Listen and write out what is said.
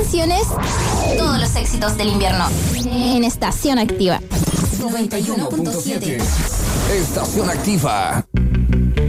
canciones, todos los éxitos del invierno. En Estación Activa. 91.7. Estación Activa.